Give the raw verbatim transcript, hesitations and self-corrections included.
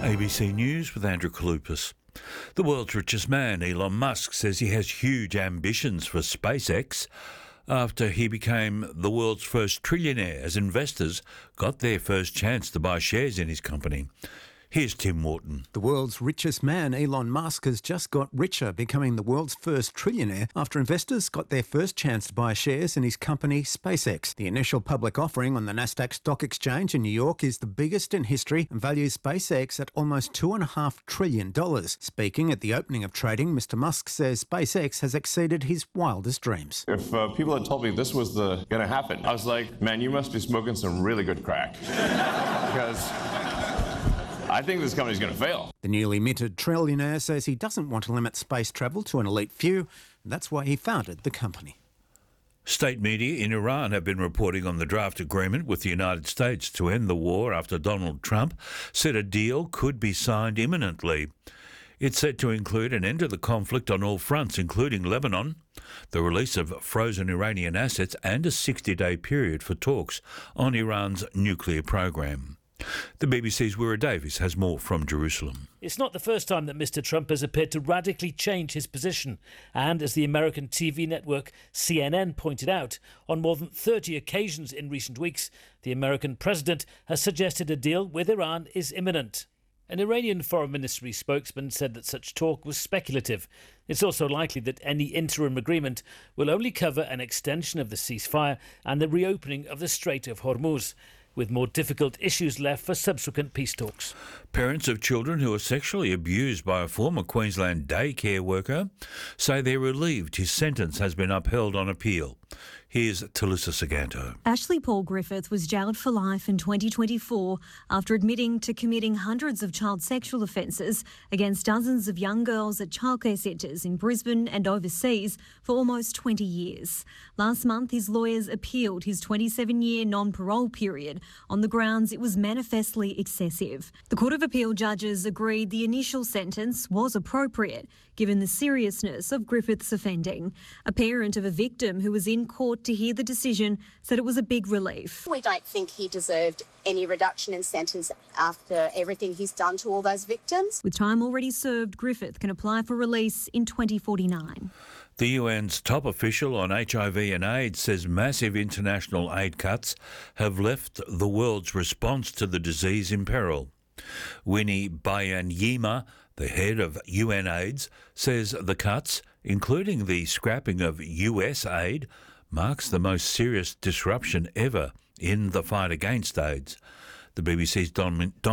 A B C News with Andrew Kalupas. The world's richest man, Elon Musk, says he has huge ambitions for SpaceX after he became the world's first trillionaire as investors got their first chance to buy shares in his company. Here's Tim Wharton. The world's richest man, Elon Musk, has just got richer, becoming the world's first trillionaire after investors got their first chance to buy shares in his company, SpaceX. The initial public offering on the Nasdaq Stock Exchange in New York is the biggest in history and values SpaceX at almost two point five trillion dollars. Speaking at the opening of trading, Mister Musk says SpaceX has exceeded his wildest dreams. If uh, people had told me this was the going to happen, I was like, man, you must be smoking some really good crack. Because I think this company's going to fail. The newly minted trillionaire says he doesn't want to limit space travel to an elite few, and that's why he founded the company. State media in Iran have been reporting on the draft agreement with the United States to end the war after Donald Trump said a deal could be signed imminently. It's set to include an end to the conflict on all fronts, including Lebanon, the release of frozen Iranian assets, and a sixty-day period for talks on Iran's nuclear program. The B B C's Wira Davis has more from Jerusalem. It's not the first time that Mister Trump has appeared to radically change his position. And as the American T V network C N N pointed out, on more than thirty occasions in recent weeks, the American president has suggested a deal with Iran is imminent. An Iranian foreign ministry spokesman said that such talk was speculative. It's also likely that any interim agreement will only cover an extension of the ceasefire and the reopening of the Strait of Hormuz, with more difficult issues left for subsequent peace talks. Parents of children who were sexually abused by a former Queensland daycare worker say they're relieved his sentence has been upheld on appeal. Here's Talissa Saganto. Ashley Paul Griffith was jailed for life in twenty twenty-four after admitting to committing hundreds of child sexual offences against dozens of young girls at childcare centres in Brisbane and overseas for almost twenty years. Last month, his lawyers appealed his twenty-seven-year non-parole period on the grounds it was manifestly excessive. The Court of Appeal judges agreed the initial sentence was appropriate, given the seriousness of Griffith's offending. A parent of a victim who was in court to hear the decision said it was a big relief. We don't think he deserved any reduction in sentence after everything he's done to all those victims. With time already served, Griffith can apply for release in twenty forty-nine. The U N's top official on H I V and AIDS says massive international aid cuts have left the world's response to the disease in peril. Winnie Byanyima, the head of U N AIDS, says the cuts, including the scrapping of U S aid, marks the most serious disruption ever in the fight against AIDS. The B B C's Don